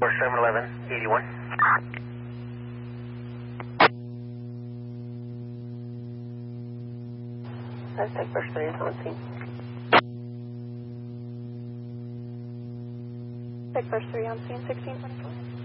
4711, 81. Let's take first 3 on scene. Take first 3 on scene, 1624.